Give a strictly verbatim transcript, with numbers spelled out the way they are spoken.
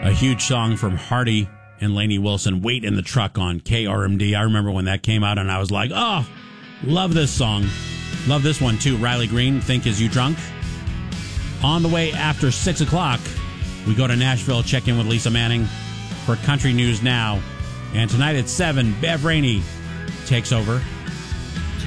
A huge song from Hardy and Lainey Wilson, Wait in the Truck on K R M D. I remember when that came out and I was like, oh, love this song. Love this one too. Riley Green, Think Is You Drunk? On the way after six o'clock, we go to Nashville, check in with Lisa Manning for Country News Now. And tonight at seven, Bev Rainey takes over.